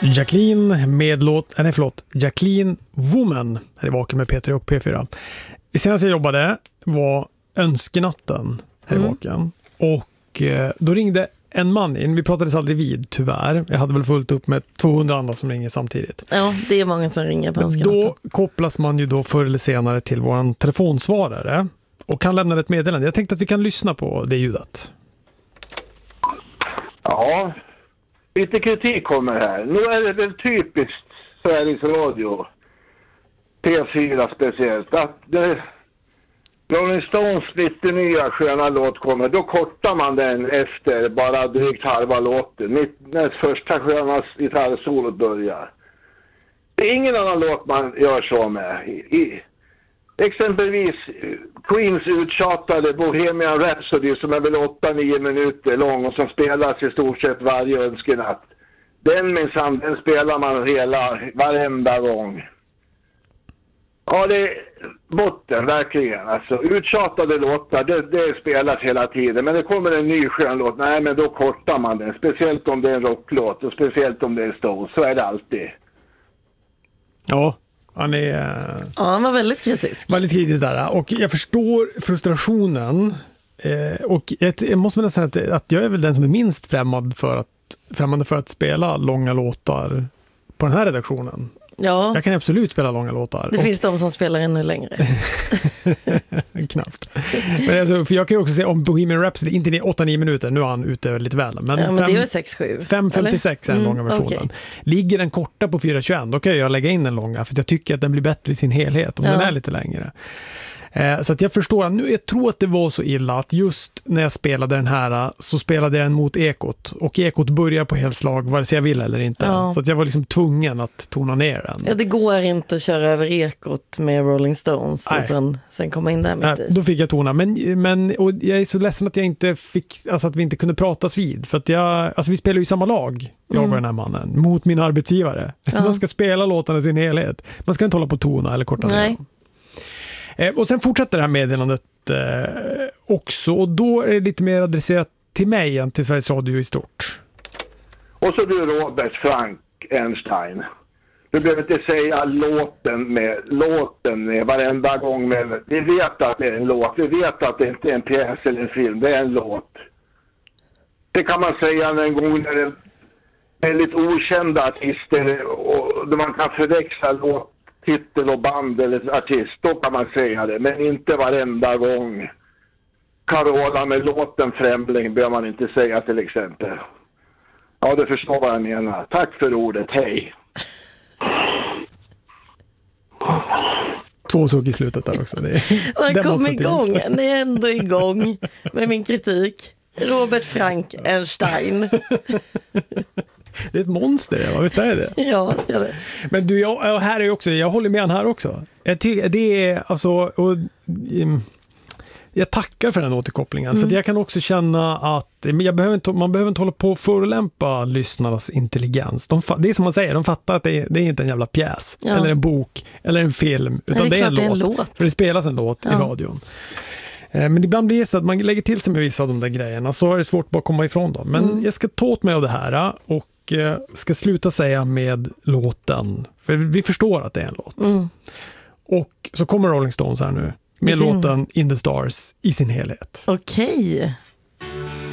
Jacqueline Woman här i Vaken med P3 och P4. Senast jag jobbade var önskenatten här i Vaken. Och då ringde en man in. Vi pratades aldrig vid, tyvärr. Jag hade väl fullt upp med 200 andra som ringer samtidigt. Ja, det är många som ringer på önskenatten. Då kopplas man ju då förr eller senare till våran telefonsvarare och kan lämna ett meddelande. Jag tänkte att vi kan lyssna på det ljudet. Ja, lite kritik kommer här. Nu är det väl typiskt Sveriges Radio, P4 speciellt, att Rolling Stones lite nya sköna låt kommer, då kortar man den efter bara drygt halva låten, när första sköna gitarrsolot börjar. Det är ingen annan låt man gör så med. Exempelvis Queens uttjatade Bohemian Rhapsody som är väl 8-9 minuter lång och som spelas i stort sett varje önskenatt. Den spelar man varenda gång. Ja, det är botten, verkligen. Alltså, uttjatade låtar, det spelas hela tiden. Men det kommer en ny skön låt. Nej, men då kortar man den. Speciellt om det är en rocklåt och speciellt om det är Stones. Så är det alltid. Ja, han var väldigt kritisk. Väldigt kritisk där. Och jag förstår frustrationen. Och jag måste väl säga att jag är väl den som är minst främmande för att spela långa låtar på den här redaktionen. Ja. Jag kan absolut spela långa låtar. Det finns de som spelar ännu längre. Knappt. Men alltså, för jag kan ju också säga om Bohemian Rhapsody, inte 8-9 minuter, nu är han ute lite väl. Men, men det är väl 6-7? 5.56 är den långa versionen. Okay. Ligger den korta på 4.21, då kan jag lägga in den långa, för jag tycker att den blir bättre i sin helhet om den är lite längre. Så att jag förstår att jag tror att det var så illa att just när jag spelade den här så spelade jag den mot ekot och ekot börjar på helslag vare sig jag vill eller inte. Så att jag var liksom tvungen att tona ner den. Ja, det går inte att köra över ekot med Rolling Stones och sen komma in där mitt i. Då fick jag tona, men och jag är så ledsen att jag inte fick, alltså att vi inte kunde pratas vid, för att vi spelar ju i samma lag, jag och den här mannen, mot min arbetsgivare. Man ska spela låtarna i sin helhet. Man ska inte hålla på tona eller korta ner. Och sen fortsätter det här meddelandet också, och då är det lite mer adresserat till mig än till Sveriges Radio i stort. Och så du Robert Frank Einstein. Du behöver inte säga låten med varenda gång. Vi vet att det är en låt. Vi vet att det inte är en pjäs eller en film. Det är en låt. Det kan man säga en gång när det är väldigt okända artister och där man kan förväxla titel och band eller artist, då kan man säga det, men inte varenda gång. Carola med låten Främling behöver man inte säga till exempel. Ja, du förstår vad jag menar. Tack för ordet, hej. 2 suck i slutet där också. Man kom igång, ni är ändå igång med min kritik. Robert Frank Einstein. Det är ett monster, visst är det? Ja, det är det. Men du, här är också, jag håller med han här också. Det är alltså, och jag tackar för den återkopplingen. För att jag kan också känna att man behöver inte hålla på att förolämpa lyssnarnas intelligens. Det är som man säger, de fattar att det är inte en jävla pjäs eller en bok eller en film, utan det är en låt. För det spelas en låt i radion. Men ibland blir det så att man lägger till sig med vissa av de där grejerna, så är det svårt bara att komma ifrån dem. Men jag ska ta åt mig av det här och ska sluta säga med låten, för vi förstår att det är en låt. Och så kommer Rolling Stones här nu med låten In the Stars i sin helhet. Okej.